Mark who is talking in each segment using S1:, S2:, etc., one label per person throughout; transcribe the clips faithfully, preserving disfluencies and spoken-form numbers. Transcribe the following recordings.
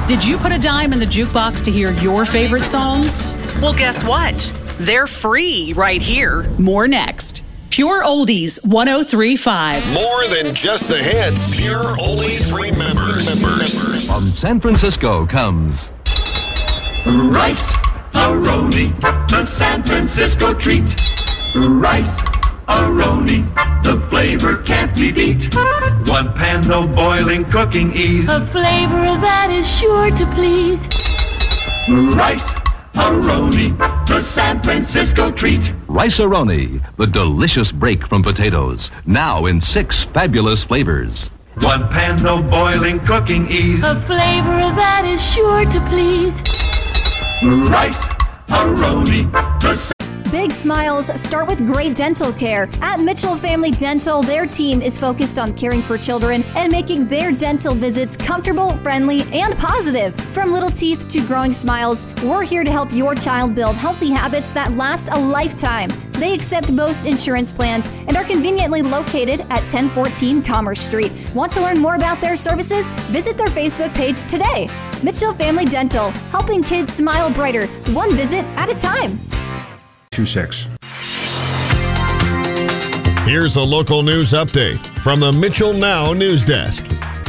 S1: Did you put a dime in the jukebox to hear your favorite songs? Well, guess what? They're free right here. More next. Pure Oldies one oh three point five.
S2: More than just the hits. Pure Oldies remembers. remembers.
S3: From San Francisco comes
S4: Rice-A-Roni, the San Francisco treat. Rice-A-Roni, the flavor can't be beat. One pan, no boiling, cooking ease.
S5: A flavor that is sure to please.
S4: Rice-A-Roni, the San Francisco treat.
S3: Rice-A-Roni, the delicious break from potatoes. Now in six fabulous flavors.
S4: One pan, no boiling, cooking ease.
S5: A flavor that is sure to please.
S4: Rice-A-Roni, the
S6: Big smiles start with great dental care. At Mitchell Family Dental, their team is focused on caring for children and making their dental visits comfortable, friendly, and positive. From little teeth to growing smiles, we're here to help your child build healthy habits that last a lifetime. They accept most insurance plans and are conveniently located at ten fourteen Commerce Street. Want to learn more about their services? Visit their Facebook page today. Mitchell Family Dental, helping kids smile brighter, one visit at a time.
S7: two six.
S2: Here's a local news update from the Mitchell Now News Desk.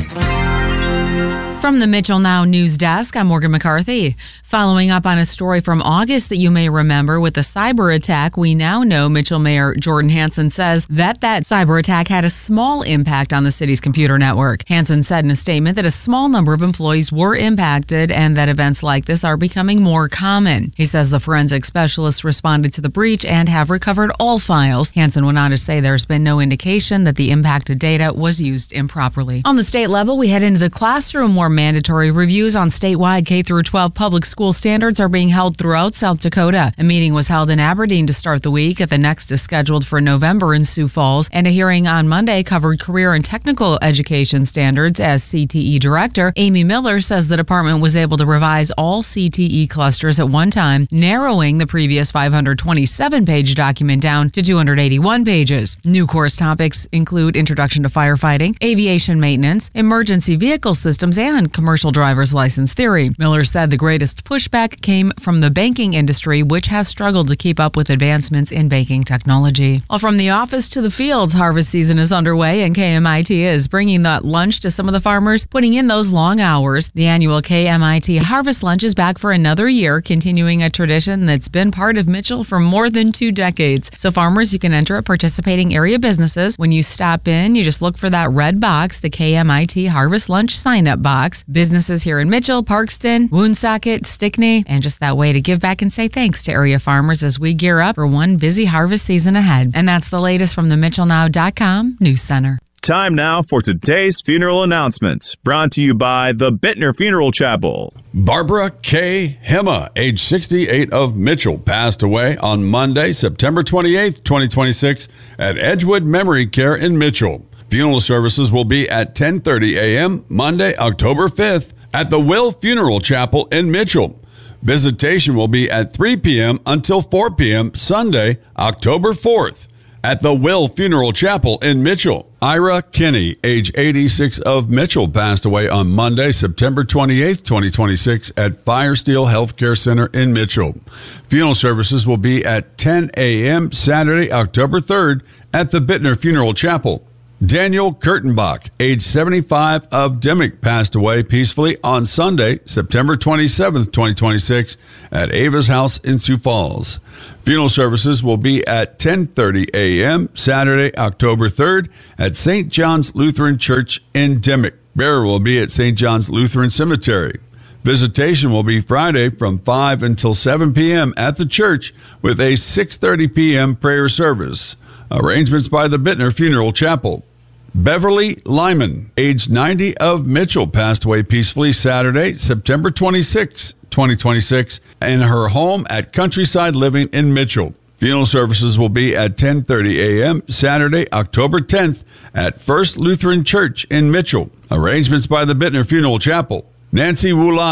S8: From the Mitchell Now News Desk, I'm Morgan McCarthy. Following up on a story from August that you may remember with the cyber attack, we now know Mitchell Mayor Jordan Hansen says that that cyber attack had a small impact on the city's computer network. Hansen said in a statement that a small number of employees were impacted and that events like this are becoming more common. He says the forensic specialists responded to the breach and have recovered all files. Hansen went on to say there's been no indication that the impacted data was used improperly. On the state level, we head into the classroom where mandatory reviews on statewide K through twelve public school standards are being held throughout South Dakota. A meeting was held in Aberdeen to start the week. The next is scheduled for November in Sioux Falls, and a hearing on Monday covered career and technical education standards. As C T E director, Amy Miller says the department was able to revise all C T E clusters at one time, narrowing the previous five hundred twenty-seven page document down to two hundred eighty-one pages. New course topics include introduction to firefighting, aviation maintenance, emergency vehicle systems, and commercial driver's license theory. Miller said the greatest pushback came from the banking industry, which has struggled to keep up with advancements in banking technology. Well, from the office to the fields, harvest season is underway, and K M I T is bringing that lunch to some of the farmers, putting in those long hours. The annual K M I T Harvest Lunch is back for another year, continuing a tradition that's been part of Mitchell for more than two decades. So farmers, you can enter at participating area businesses. When you stop in, you just look for that red box, the K M I T Harvest Lunch sign-up box. Businesses here in Mitchell, Parkston, Woonsocket, Stickney, and just that way to give back and say thanks to area farmers as we gear up for one busy harvest season ahead. And that's the latest from the Mitchell Now dot com News Center.
S9: Time now for today's funeral announcements, brought to you by the Bittner Funeral Chapel.
S10: Barbara K. Hema, age sixty-eight, of Mitchell, passed away on Monday, September twenty-eighth, twenty twenty-six, at Edgewood Memory Care in Mitchell. Funeral services will be at ten thirty a.m. Monday, October fifth, at the Will Funeral Chapel in Mitchell. Visitation will be at three p.m. until four p.m. Sunday, October fourth, at the Will Funeral Chapel in Mitchell. Ira Kinney, age eighty-six, of Mitchell, passed away on Monday, September twenty-eighth, twenty twenty-six, at Firesteel Healthcare Center in Mitchell. Funeral services will be at ten a.m. Saturday, October third, at the Bittner Funeral Chapel. Daniel Kurtenbach, age seventy-five, of Dimmick, passed away peacefully on Sunday, September twenty-seventh, twenty twenty-six, at Ava's house in Sioux Falls. Funeral services will be at ten thirty a.m. Saturday, October third, at Saint John's Lutheran Church in Dimmick. Burial will be at Saint John's Lutheran Cemetery. Visitation will be Friday from five until seven p.m. at the church, with a six thirty p.m. prayer service. Arrangements by the Bittner Funeral Chapel. Beverly Lyman, age ninety, of Mitchell, passed away peacefully Saturday, September twenty-sixth, twenty twenty-six, in her home at Countryside Living in Mitchell. Funeral services will be at ten thirty a.m. Saturday, October tenth, at First Lutheran Church in Mitchell. Arrangements by the Bittner Funeral Chapel. Nancy Woolat,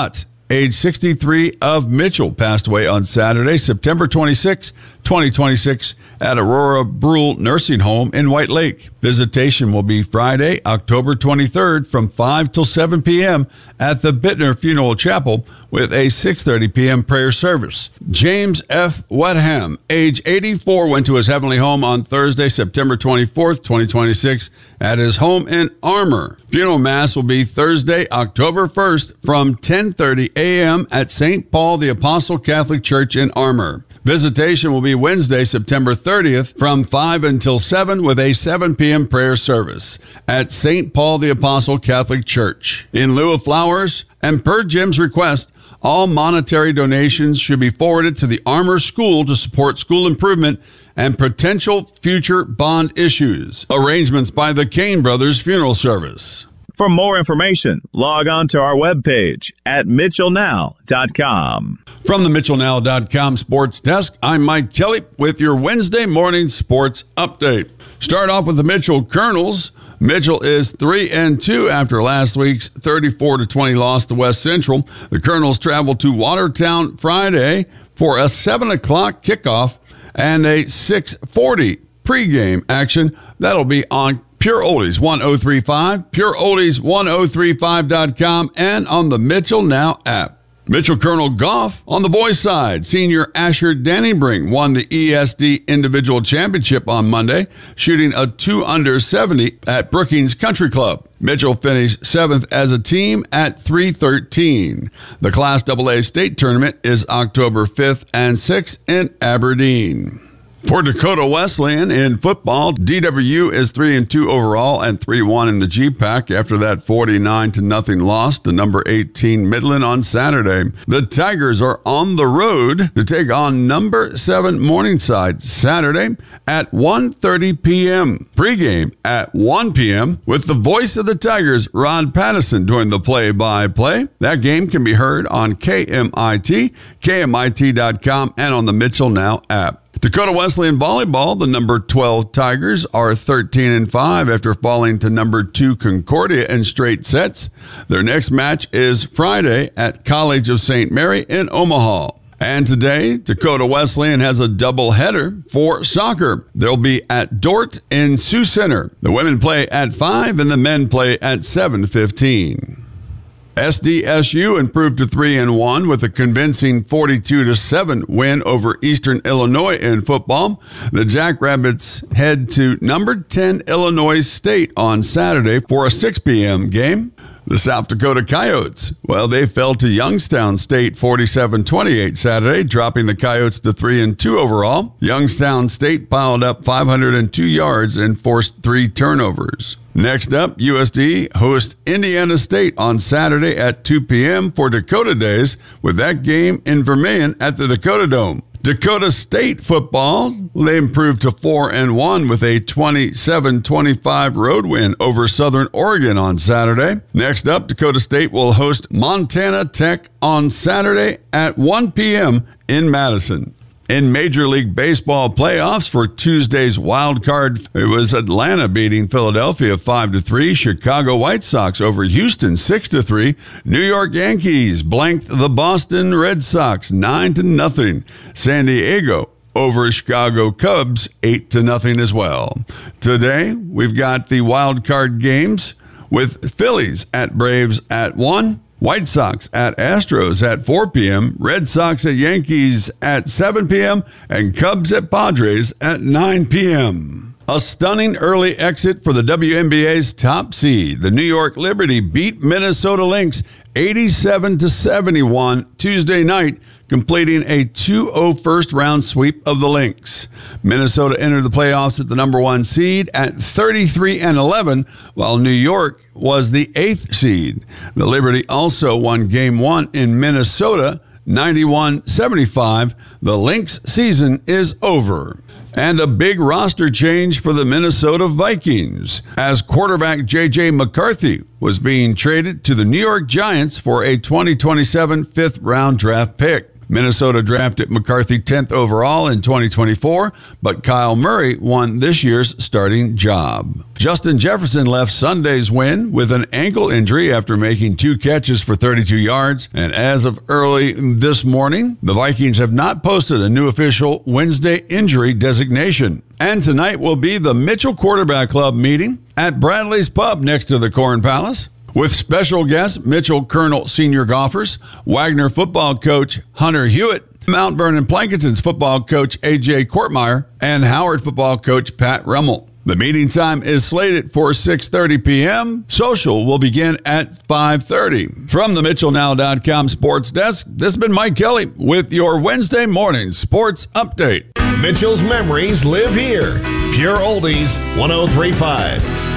S10: age sixty-three, of Mitchell, passed away on Saturday, September twenty-sixth, twenty twenty-six, at Aurora Brule Nursing Home in White Lake. Visitation will be Friday, October twenty-third from five till seven p.m. at the Bittner Funeral Chapel with a six thirty p.m. prayer service. James F. Wetham, age eighty-four, went to his heavenly home on Thursday, September twenty-fourth, twenty twenty-six, at his home in Armour. Funeral Mass will be Thursday, October first from ten thirty a.m. at Saint Paul the Apostle Catholic Church in Armour. Visitation will be Wednesday, September thirtieth from five until seven with a seven p.m. prayer service at Saint Paul the Apostle Catholic Church. In lieu of flowers, and per Jim's request, all monetary donations should be forwarded to the Armour School to support school improvement and potential future bond issues. Arrangements by the Kane Brothers Funeral Service.
S9: For more information, log on to our webpage at mitchell now dot com.
S10: From the mitchell now dot com sports desk, I'm Mike Kelly with your Wednesday morning sports update. Start off with the Mitchell Colonels. Mitchell is three and two after last week's thirty-four to twenty loss to West Central. The Colonels travel to Watertown Friday for a seven o'clock kickoff and a six forty pregame action. That'll be on Pure Oldies one oh three point five, pure oldies one oh three five dot com, and on the Mitchell Now app. Mitchell Colonel Golf on the boys' side. Senior Asher Dannybring won the E S D Individual Championship on Monday, shooting a two under seventy at Brookings Country Club. Mitchell finished seventh as a team at three thirteen. The Class double A state tournament is October fifth and sixth in Aberdeen. For Dakota Wesleyan in football, D W is three and two overall and three one in the G PAC after that forty-nine to nothing loss to number eighteen Midland on Saturday. The Tigers are on the road to take on number seven Morningside Saturday at one thirty p.m. Pregame at one p.m. with the voice of the Tigers, Rod Pattison, doing the play-by-play. That game can be heard on K M I T, K M I T dot com, and on the Mitchell Now app. Dakota Wesleyan volleyball, the number twelve Tigers are thirteen and five after falling to number two Concordia in straight sets. Their next match is Friday at College of Saint Mary in Omaha. And today, Dakota Wesleyan has a doubleheader for soccer. They'll be at Dort in Sioux Center. The women play at five and the men play at seven fifteen. S D S U improved to three and one with a convincing forty-two to seven win over Eastern Illinois in football. The Jackrabbits head to number ten Illinois State on Saturday for a six p.m. game. The South Dakota Coyotes, well, they fell to Youngstown State forty-seven twenty-eight Saturday, dropping the Coyotes to three and two overall. Youngstown State piled up five hundred two yards and forced three turnovers. Next up, U S D hosts Indiana State on Saturday at two p.m. for Dakota Days, with that game in Vermillion at the Dakota Dome. Dakota State football, they improved to four and one with a twenty-seven twenty-five road win over Southern Oregon on Saturday. Next up, Dakota State will host Montana Tech on Saturday at one p.m. in Madison. In Major League Baseball playoffs for Tuesday's wild card, it was Atlanta beating Philadelphia five to three, Chicago White Sox over Houston six to three, New York Yankees blanked the Boston Red Sox nine to nothing, San Diego over Chicago Cubs eight to nothing as well. Today, we've got the wild card games with Phillies at Braves at one, White Sox at Astros at four p.m., Red Sox at Yankees at seven p.m., and Cubs at Padres at nine p.m. A stunning early exit for the W N B A's top seed. The New York Liberty beat Minnesota Lynx eighty-seven to seventy-one Tuesday night, completing a two oh first round sweep of the Lynx. Minnesota entered the playoffs at the number one seed at thirty-three and eleven, while New York was the eighth seed. The Liberty also won game one in Minnesota, ninety-one seventy-five. The Lynx season is over. And a big roster change for the Minnesota Vikings, as quarterback J J McCarthy was being traded to the New York Giants for a twenty twenty-seven fifth round draft pick. Minnesota drafted McCarthy tenth overall in twenty twenty-four, but Kyle Murray won this year's starting job. Justin Jefferson left Sunday's win with an ankle injury after making two catches for thirty-two yards, and as of early this morning, the Vikings have not posted a new official Wednesday injury designation. And tonight will be the Mitchell Quarterback Club meeting at Bradley's Pub next to the Corn Palace, with special guests Mitchell Colonel senior golfers, Wagner football coach Hunter Hewitt, Mount Vernon Plankinton's football coach A J Kortmeyer, and Howard football coach Pat Rummel. The meeting time is slated for six thirty p.m. Social will begin at five thirty. From the Mitchell Now dot com sports desk, this has been Mike Kelly with your Wednesday morning sports update.
S2: Mitchell's memories live here. Pure Oldies one oh three point five.